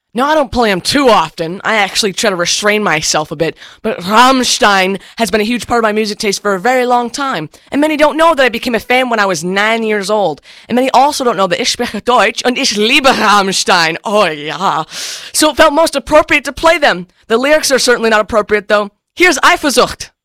No, I don't play them too often. I actually try to restrain myself a bit. But Rammstein has been a huge part of my music taste for a very long time. And many don't know that I became a fan when I was 9 years old. And many also don't know that ich spreche Deutsch und ich liebe Rammstein. Oh yeah. So it felt most appropriate to play them. The lyrics are certainly not appropriate though. Here's Eifersucht.